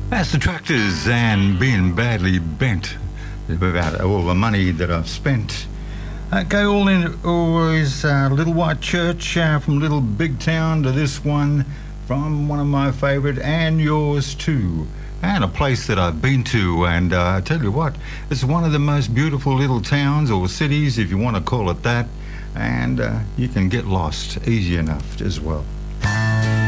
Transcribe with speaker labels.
Speaker 1: That's the Tractors and being badly bent about all the money that I've spent. Go all in, always Little White Church from Little Big Town to this one from one of my favourite and yours too. And a place that I've been to, and I tell you what, it's one of the most beautiful little towns or cities, if you want to call it that, and you can get lost easy enough as well.